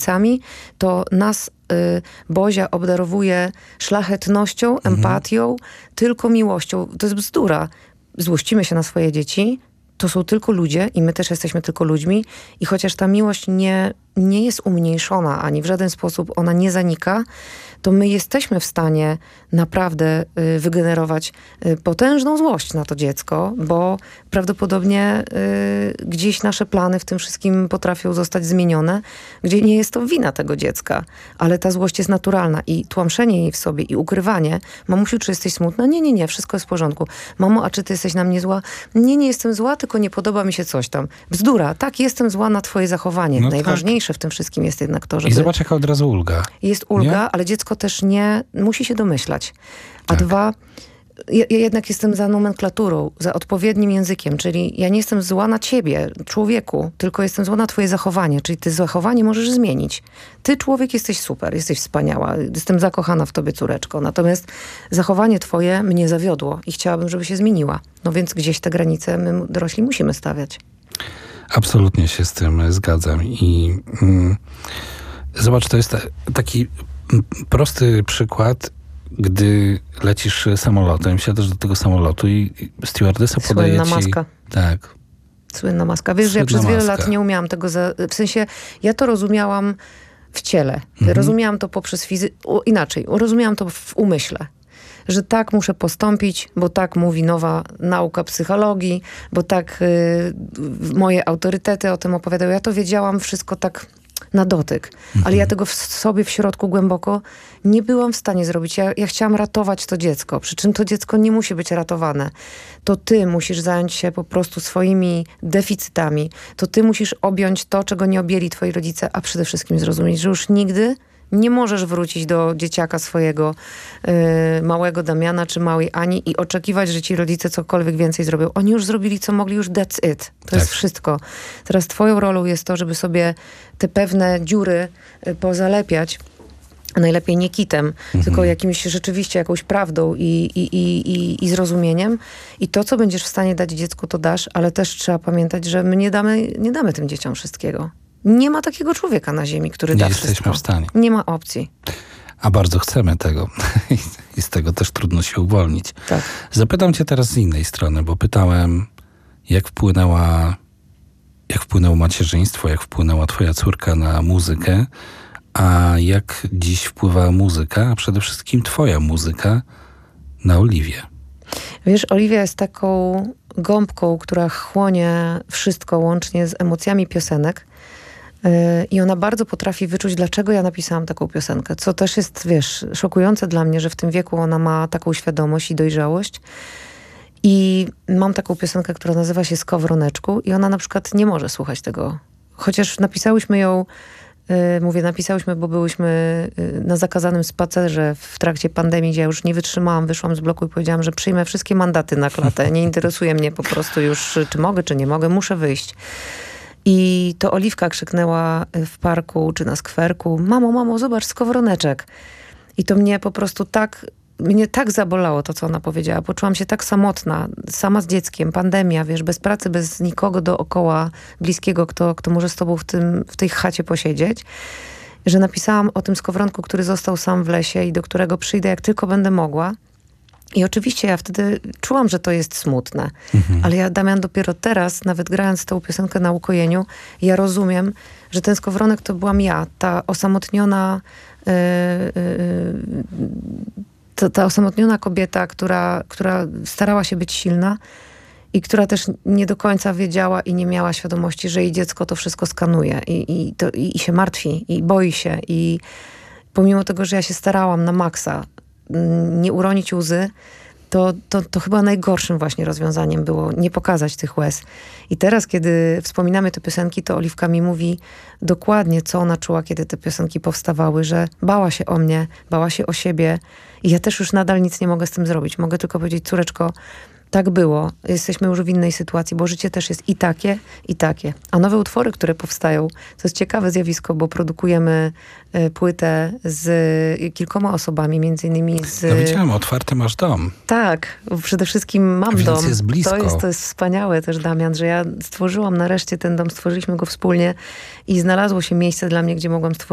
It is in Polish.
rodzicami, to nas Bozia obdarowuje szlachetnością, empatią, tylko miłością. To jest bzdura. Złościmy się na swoje dzieci, to są tylko ludzie i my też jesteśmy tylko ludźmi i chociaż ta miłość nie jest umniejszona, ani w żaden sposób ona nie zanika, to my jesteśmy w stanie naprawdę wygenerować potężną złość na to dziecko, bo prawdopodobnie gdzieś nasze plany w tym wszystkim potrafią zostać zmienione, gdzie nie jest to wina tego dziecka, ale ta złość jest naturalna i tłamszenie jej w sobie i ukrywanie: mamusiu, czy jesteś smutna? Nie, wszystko jest w porządku. Mamo, a czy ty jesteś na mnie zła? Nie jestem zła, tylko nie podoba mi się coś tam. Bzdura, tak, jestem zła na twoje zachowanie. No najważniejsze w tym wszystkim jest jednak to, żeby... I zobacz, jaka od razu ulga. Jest ulga, nie? ale dziecko też nie musi się domyślać. A dwa, ja jednak jestem za nomenklaturą, za odpowiednim językiem, czyli ja nie jestem zła na ciebie, człowieku, tylko jestem zła na twoje zachowanie, czyli ty zachowanie możesz zmienić. Ty, człowiek, jesteś super, jesteś wspaniała, jestem zakochana w tobie, córeczko, natomiast zachowanie twoje mnie zawiodło i chciałabym, żeby się zmieniła. No więc gdzieś te granice my dorośli musimy stawiać. Absolutnie się z tym zgadzam i zobacz, to jest taki prosty przykład, gdy lecisz samolotem, wsiadasz do tego samolotu i stewardessa podaje ci... Słynna maska. Tak. Słynna maska. Wiesz, że ja przez wiele lat nie umiałam tego... W sensie, ja to rozumiałam w ciele. Rozumiałam to poprzez inaczej. Rozumiałam to w umyśle. Że tak muszę postąpić, bo tak mówi nowa nauka psychologii, bo tak moje autorytety o tym opowiadają. Ja to wiedziałam wszystko tak na dotyk. Ale ja tego w sobie w środku głęboko nie byłam w stanie zrobić. Ja chciałam ratować to dziecko. Przy czym to dziecko nie musi być ratowane. To ty musisz zająć się po prostu swoimi deficytami. To ty musisz objąć to, czego nie objęli twoi rodzice, a przede wszystkim zrozumieć, że już nigdy nie możesz wrócić do dzieciaka swojego małego Damiana czy małej Ani i oczekiwać, że ci rodzice cokolwiek więcej zrobią. Oni już zrobili, co mogli, już that's it. To jest wszystko. Teraz twoją rolą jest to, żeby sobie te pewne dziury pozalepiać. Najlepiej nie kitem, tylko jakimś rzeczywiście jakąś prawdą i zrozumieniem. I to, co będziesz w stanie dać dziecku, to dasz, ale też trzeba pamiętać, że my nie damy tym dzieciom wszystkiego. Nie ma takiego człowieka na ziemi, który da wszystko. Nie jesteśmy w stanie. Nie ma opcji. A bardzo chcemy tego. I z tego też trudno się uwolnić. Tak. Zapytam cię teraz z innej strony, bo pytałem, jak wpłynęło macierzyństwo, jak wpłynęła twoja córka na muzykę, a jak dziś wpływa muzyka, a przede wszystkim twoja muzyka na Oliwię. Wiesz, Oliwia jest taką gąbką, która chłonie wszystko łącznie z emocjami piosenek. I ona bardzo potrafi wyczuć, dlaczego ja napisałam taką piosenkę. Co też jest, wiesz, szokujące dla mnie, że w tym wieku ona ma taką świadomość i dojrzałość. I mam taką piosenkę, która nazywa się Skowroneczku i ona na przykład nie może słuchać tego. Chociaż napisałyśmy ją, napisałyśmy, bo byłyśmy na zakazanym spacerze w trakcie pandemii, gdzie ja już nie wytrzymałam, wyszłam z bloku i powiedziałam, że przyjmę wszystkie mandaty na klatę. Nie interesuje mnie po prostu już, czy mogę, czy nie mogę, muszę wyjść. I to Oliwka krzyknęła w parku czy na skwerku: mamo, zobacz, skowroneczek. I to mnie po prostu mnie tak zabolało to, co ona powiedziała. Poczułam się tak samotna, sama z dzieckiem, pandemia, wiesz, bez pracy, bez nikogo dookoła bliskiego, kto może z tobą w tej chacie posiedzieć, że napisałam o tym skowronku, który został sam w lesie i do którego przyjdę, jak tylko będę mogła. I oczywiście ja wtedy czułam, że to jest smutne. Ale ja, Damian, dopiero teraz, nawet grając tę piosenkę na ukojeniu, ja rozumiem, że ten skowronek to byłam ja. Ta osamotniona ta osamotniona kobieta, która starała się być silna i która też nie do końca wiedziała i nie miała świadomości, że jej dziecko to wszystko skanuje i się martwi i boi się. I pomimo tego, że ja się starałam na maksa nie uronić łzy, to chyba najgorszym właśnie rozwiązaniem było nie pokazać tych łez. I teraz, kiedy wspominamy te piosenki, to Oliwka mi mówi dokładnie, co ona czuła, kiedy te piosenki powstawały, że bała się o mnie, bała się o siebie i ja też już nadal nic nie mogę z tym zrobić. Mogę tylko powiedzieć: córeczko, tak było. Jesteśmy już w innej sytuacji, bo życie też jest i takie, i takie. A nowe utwory, które powstają, to jest ciekawe zjawisko, bo produkujemy płytę z kilkoma osobami, między innymi z... No widziałem, otwarty masz dom. Tak, przede wszystkim mam Więc dom. jest blisko. To jest wspaniałe też, Damian, że ja stworzyłam nareszcie ten dom, stworzyliśmy go wspólnie i znalazło się miejsce dla mnie, gdzie mogłam stworzyć